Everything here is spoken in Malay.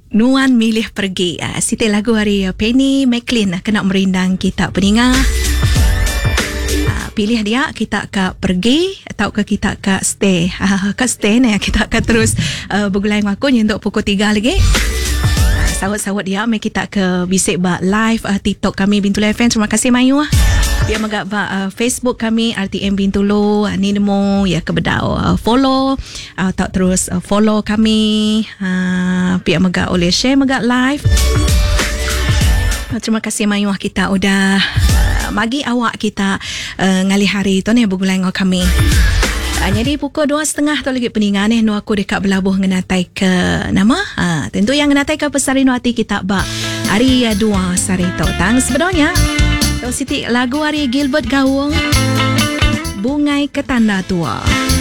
Nuan milih pergi. Siti lagu hari Penny McLean kena merindang kita peningat. Pilih dia, kita akan pergi atau kita akan stay. Akan stay ni, kita akan terus bergulai dengan aku untuk pukul 3 lagi. Sawat-sawat dia, kita akan bisik bak live TikTok kami Bintulu FM. Terima kasih Mayu. Dia magak bak Facebook kami RTM Bintulu. Ni nemu ya kebedau follow atau terus follow kami. Pihak magak oleh share magak live. Terima kasih Mayu, kita udah bagi awak kita ngalih hari tu ni bergulai dengan kami. Jadi pukul 2.30 tu lagi peningan nu aku dekat berlabuh ngenatai ke nama. Tentu yang ngenatai ke pesari nu hati kita bak hari 2 sari tu. Tang sebenarnya tu Siti lagu hari Gilbert Gawung Bungai Ketanda Tua.